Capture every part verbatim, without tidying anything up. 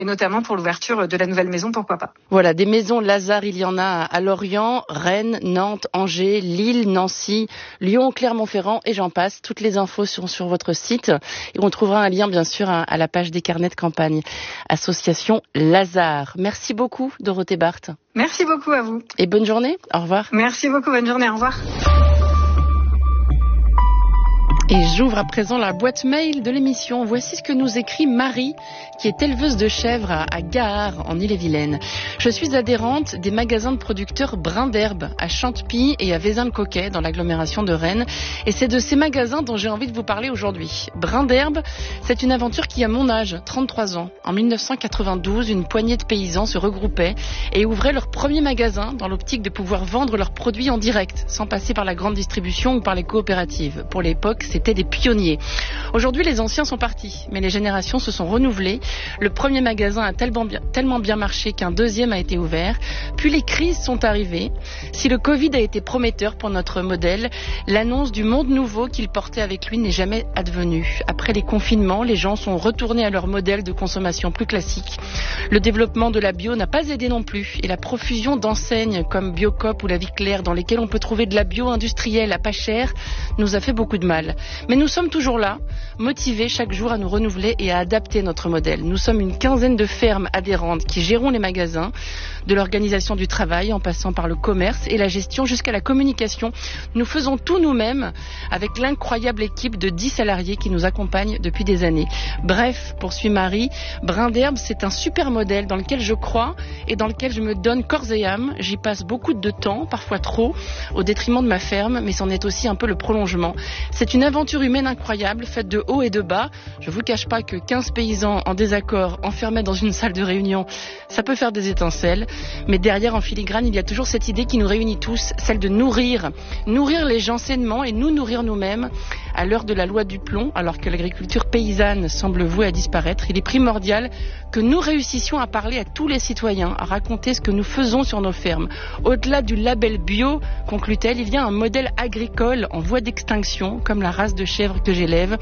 et notamment pour l'ouverture de la nouvelle maison, pourquoi pas. Voilà, des maisons Lazare, il y en a à Lorient, Rennes, Nantes, Angers, Lille, Nancy, Lyon, Clermont-Ferrand et j'en passe. Toutes les infos sont sur votre site et on trouvera un lien bien sûr à la page des carnets de campagne. Association Lazare. Merci beaucoup Dorothée Barthes. Merci beaucoup à vous. Et bonne journée, au revoir. Merci beaucoup, bonne journée, au revoir. Et j'ouvre à présent la boîte mail de l'émission. Voici ce que nous écrit Marie, qui est éleveuse de chèvres à, à Gare, en Ille-et-Vilaine. Je suis adhérente des magasins de producteurs Brin d'Herbe à Chantepie et à Vezin-le-Coquet, dans l'agglomération de Rennes. Et c'est de ces magasins dont j'ai envie de vous parler aujourd'hui. Brin d'Herbe, c'est une aventure qui a mon âge, trente-trois ans. En dix-neuf cent quatre-vingt-douze, une poignée de paysans se regroupaient et ouvraient leur premier magasin dans l'optique de pouvoir vendre leurs produits en direct, sans passer par la grande distribution ou par les coopératives. Pour l'époque, c'est C'était des pionniers. Aujourd'hui, les anciens sont partis, mais les générations se sont renouvelées. Le premier magasin a tellement bien, tellement bien marché qu'un deuxième a été ouvert. Puis les crises sont arrivées. Si le Covid a été prometteur pour notre modèle, l'annonce du monde nouveau qu'il portait avec lui n'est jamais advenue. Après les confinements, les gens sont retournés à leur modèle de consommation plus classique. Le développement de la bio n'a pas aidé non plus. Et la profusion d'enseignes comme Biocoop ou La Vie Claire, dans lesquelles on peut trouver de la bio industrielle à pas cher, nous a fait beaucoup de mal. Mais nous sommes toujours là, motivés chaque jour à nous renouveler et à adapter notre modèle. Nous sommes une quinzaine de fermes adhérentes qui gérons les magasins, de l'organisation du travail en passant par le commerce et la gestion jusqu'à la communication. Nous faisons tout nous-mêmes avec l'incroyable équipe de dix salariés qui nous accompagnent depuis des années. Bref, poursuit Marie, Brin d'Herbe, c'est un super modèle dans lequel je crois et dans lequel je me donne corps et âme. J'y passe beaucoup de temps, parfois trop, au détriment de ma ferme, mais c'en est aussi un peu le prolongement. C'est une aventure humaine incroyable, faite de haut et de bas. Je vous cache pas que quinze paysans en désaccord, enfermés dans une salle de réunion, ça peut faire des étincelles. Mais derrière, en filigrane, il y a toujours cette idée qui nous réunit tous, celle de nourrir. Nourrir les gens sainement et nous nourrir nous-mêmes. À l'heure de la loi du plomb, alors que l'agriculture paysanne semble vouée à disparaître, il est primordial que nous réussissions à parler à tous les citoyens, à raconter ce que nous faisons sur nos fermes. Au-delà du label bio, conclut-elle, il y a un modèle agricole en voie d'extinction, comme la race de chèvres que j'élève.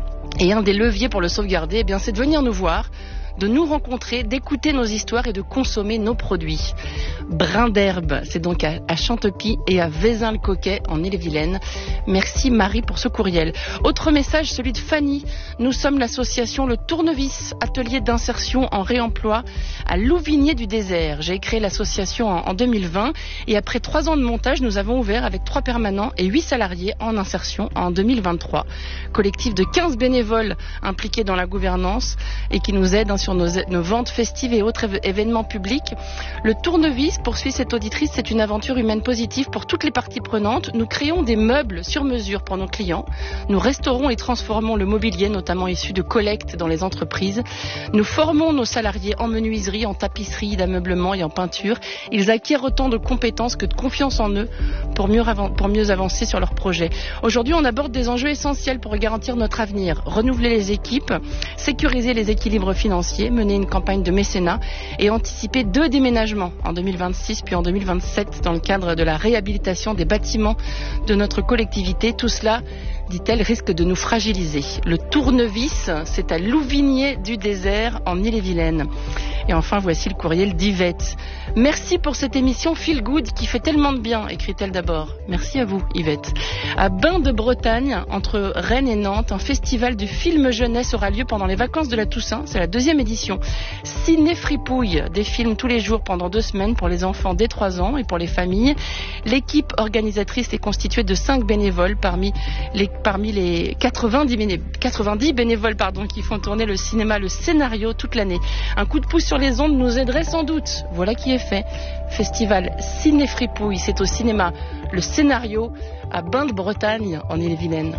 Et un des leviers pour le sauvegarder, eh bien, c'est de venir nous voir, de nous rencontrer, d'écouter nos histoires et de consommer nos produits. Brin d'Herbe, c'est donc à, à Chantepie et à Vezin-le-Coquet en Ille-et-Vilaine. Merci Marie pour ce courriel. Autre message, celui de Fanny. Nous sommes l'association Le Tournevis, atelier d'insertion en réemploi à Louvigné du Désert. J'ai créé l'association en, en deux mille vingt et après trois ans de montage, nous avons ouvert avec trois permanents et huit salariés en insertion en deux mille vingt-trois. Collectif de quinze bénévoles impliqués dans la gouvernance et qui nous aident sur nos, nos ventes festives et autres événements publics. Le Tournevis, poursuit cette auditrice, c'est une aventure humaine positive pour toutes les parties prenantes. Nous créons des meubles sur mesure pour nos clients. Nous restaurons et transformons le mobilier, notamment issu de collectes dans les entreprises. Nous formons nos salariés en menuiserie, en tapisserie, d'ameublement et en peinture. Ils acquièrent autant de compétences que de confiance en eux pour mieux, avan- pour mieux avancer sur leurs projets. Aujourd'hui, on aborde des enjeux essentiels pour garantir notre avenir. Renouveler les équipes, sécuriser les équilibres financiers, mener une campagne de mécénat et anticiper deux déménagements en deux mille vingt-six puis en deux mille vingt-sept dans le cadre de la réhabilitation des bâtiments de notre collectivité. Tout cela, dit-elle, risque de nous fragiliser. Le Tournevis, c'est à Louvigné du Désert en Ille-et-Vilaine. Et enfin, voici le courriel d'Yvette. Merci pour cette émission Feel Good qui fait tellement de bien, écrit-elle d'abord. Merci à vous, Yvette. À Bain de Bretagne, entre Rennes et Nantes, un festival du film jeunesse aura lieu pendant les vacances de la Toussaint. C'est la deuxième édition. Ciné Fripouille, des films tous les jours pendant deux semaines pour les enfants dès trois ans et pour les familles. L'équipe organisatrice est constituée de cinq bénévoles parmi les, parmi les quatre-vingt-dix, béné, quatre-vingt-dix bénévoles pardon, qui font tourner le cinéma, le scénario toute l'année. Un coup de pouce sur les ondes nous aiderait sans doute. Voilà qui est fait. Festival Ciné Fripouille, c'est au cinéma Le Scénario à Bain de Bretagne en Ille-et-Vilaine.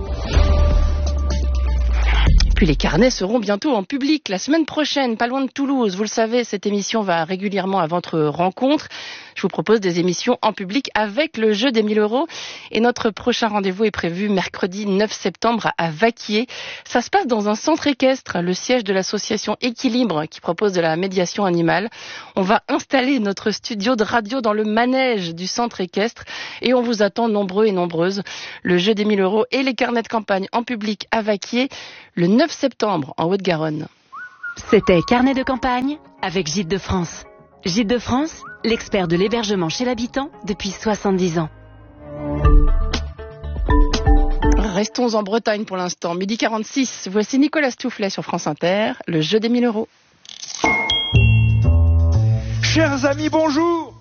Puis les carnets seront bientôt en public la semaine prochaine, pas loin de Toulouse. Vous le savez, cette émission va régulièrement à votre rencontre. Je vous propose des émissions en public avec le jeu des mille euros. Et notre prochain rendez-vous est prévu mercredi neuf septembre à Vaquier. Ça se passe dans un centre équestre, le siège de l'association Équilibre qui propose de la médiation animale. On va installer notre studio de radio dans le manège du centre équestre et on vous attend nombreux et nombreuses. Le jeu des mille euros et les carnets de campagne en public à Vaquier le neuf septembre en Haute-Garonne. C'était Carnet de campagne avec Gîtes de France. Gîtes de France, l'expert de l'hébergement chez l'habitant depuis soixante-dix ans. Restons en Bretagne pour l'instant. Midi quarante-six, voici Nicolas Stoufflet sur France Inter, le jeu des mille euros. Chers amis, bonjour.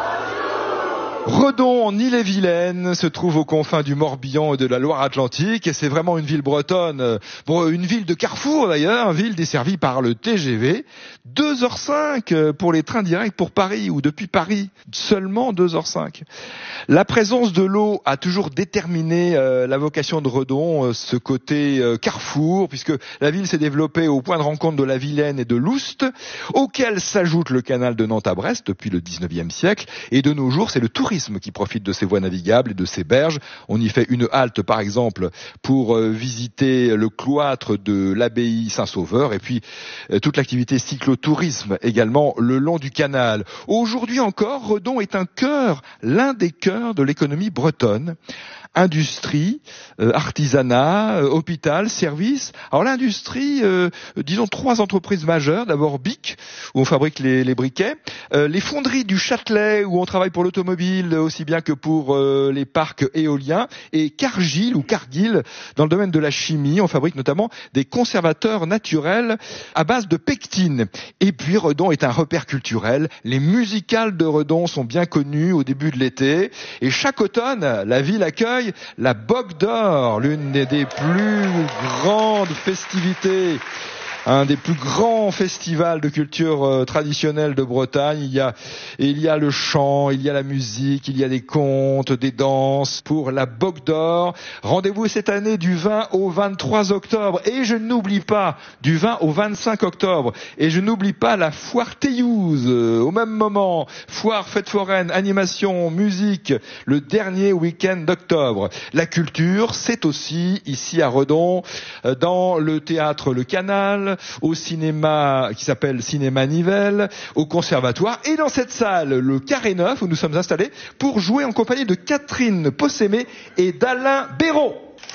Redon, en Ille-et-Vilaine, se trouve aux confins du Morbihan et de la Loire-Atlantique, et c'est vraiment une ville bretonne, bon, une ville de carrefour d'ailleurs, ville desservie par le T G V, deux heures cinq pour les trains directs pour Paris, ou depuis Paris, seulement deux heures cinq. La présence de l'eau a toujours déterminé euh, la vocation de Redon, euh, ce côté euh, carrefour, puisque la ville s'est développée au point de rencontre de la Vilaine et de l'Oust, auquel s'ajoute le canal de Nantes à Brest depuis le dix-neuvième siècle, et de nos jours c'est le tourisme qui profite de ces voies navigables et de ces berges. On y fait une halte par exemple pour euh, visiter le cloître de l'abbaye Saint-Sauveur, et puis euh, toute l'activité cyclotourisme également le long du canal. Aujourd'hui encore, Redon est un cœur, l'un des cœurs de l'économie bretonne. Industrie, euh, artisanat, euh, hôpital, services. Alors l'industrie, euh, disons trois entreprises majeures. D'abord B I C, où on fabrique les, les briquets. Euh, les fonderies du Châtelet, où on travaille pour l'automobile, aussi bien que pour euh, les parcs éoliens. Et Cargill, ou Cargill, dans le domaine de la chimie. On fabrique notamment des conservateurs naturels à base de pectine. Et puis Redon est un repère culturel. Les musicales de Redon sont bien connues au début de l'été. Et chaque automne, la ville accueille la Bogue d'Or, l'une des, des plus grandes festivités, un des plus grands festivals de culture euh, traditionnelle de Bretagne. Il y a, il y a le chant, il y a la musique, il y a des contes, des danses pour la Bogue d'Or. Rendez-vous cette année du vingt au vingt-trois octobre. Et je n'oublie pas, du vingt au vingt-cinq octobre. Et je n'oublie pas la foire Théouse. Euh, au même moment, foire, fête foraine, animation, musique, le dernier week-end d'octobre. La culture, c'est aussi ici à Redon, euh, dans le théâtre Le Canal, au cinéma qui s'appelle Cinéma Nivelles, au conservatoire, et dans cette salle, le Carré Neuf, où nous sommes installés, pour jouer en compagnie de Catherine Possémé et d'Alain Béraud.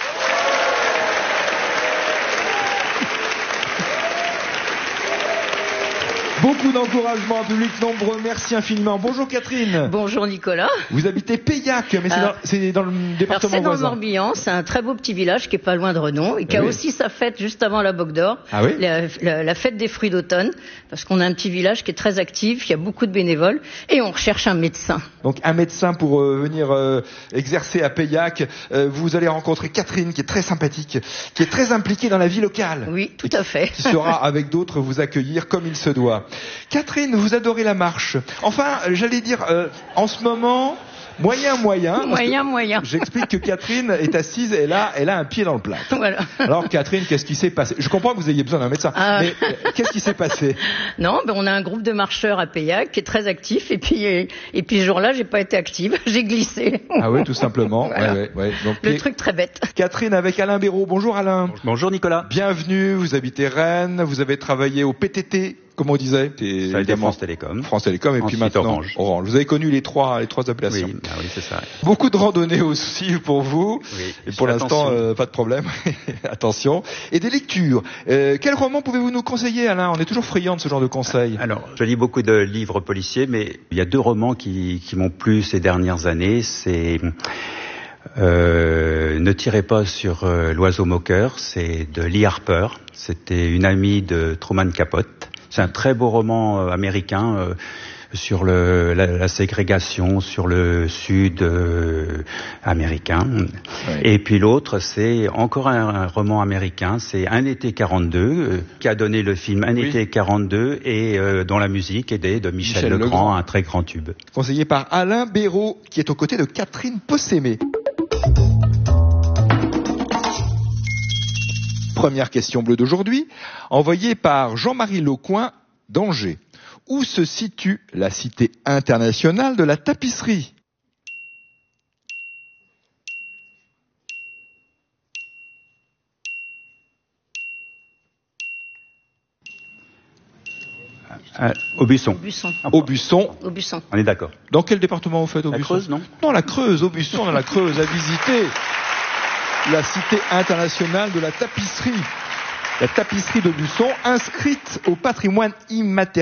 Beaucoup d'encouragement, un public nombreux, merci infiniment. Bonjour Catherine. Bonjour Nicolas. Vous habitez Peillac, mais c'est, alors, dans, c'est dans le département alors c'est voisin. dans le Morbihan, c'est un très beau petit village qui est pas loin de Redon et qui oui. a aussi sa fête juste avant la Bogue d'Or, ah oui la, la, la fête des fruits d'automne, parce qu'on a un petit village qui est très actif, il y a beaucoup de bénévoles et on recherche un médecin. Donc un médecin pour euh, venir euh, exercer à Peillac. Euh, vous allez rencontrer Catherine qui est très sympathique, qui est très impliquée dans la vie locale. Oui, tout à fait. Qui saura avec d'autres vous accueillir comme il se doit. Catherine, vous adorez la marche. Enfin, j'allais dire, euh, en ce moment, moyen, moyen. Moyen, moyen. J'explique que Catherine est assise et là, elle a un pied dans le plat. Voilà. Alors, Catherine, qu'est-ce qui s'est passé? Je comprends que vous ayez besoin d'un médecin, ah. mais euh, qu'est-ce qui s'est passé? Non, ben on a un groupe de marcheurs à Peillac qui est très actif et puis et, et puis ce jour-là, j'ai pas été active, j'ai glissé. Ah oui, tout simplement. Voilà. Ouais, ouais, ouais. Donc, le et... truc très bête. Catherine avec Alain Béraud. Bonjour Alain. Bonjour Nicolas. Bienvenue. Vous habitez Rennes. Vous avez travaillé au P T T. Comme on disait, c'est ça a été France Télécom. France Télécom et ensuite puis maintenant Orange. Orange. Vous avez connu les trois, les trois appellations. Oui, bah oui, c'est ça. Beaucoup de randonnées aussi pour vous. Oui. Et pour l'instant, euh, pas de problème. Attention. Et des lectures. Euh, quel roman pouvez-vous nous conseiller, Alain? On est toujours friand de ce genre de conseils. Alors, je lis beaucoup de livres policiers, mais il y a deux romans qui, qui m'ont plu ces dernières années. C'est Euh, Ne tirez pas sur euh, l'oiseau moqueur, c'est de Lee Harper. C'était une amie de Truman Capote. C'est un très beau roman euh, américain euh, sur le, la, la ségrégation, sur le sud euh, américain. Oui. Et puis l'autre, c'est encore un, un roman américain, c'est Un été quarante-deux, euh, qui a donné le film Un oui. été quarante-deux et euh, dont la musique est de Michel, Michel Legrand, Legrand, un très grand tube. Conseillé par Alain Béraud, qui est aux côtés de Catherine Possémé. Première question bleue d'aujourd'hui, envoyée par Jean-Marie Lecoin d'Angers. Où se situe la cité internationale de la tapisserie? Euh, Aubusson. Aubusson. Aubusson. Aubusson. On est d'accord. Dans quel département vous faites Aubusson? La Creuse, non? Non, la Creuse. Aubusson dans la Creuse. À visiter la cité internationale de la tapisserie. La tapisserie d'Aubusson, inscrite au patrimoine immatériel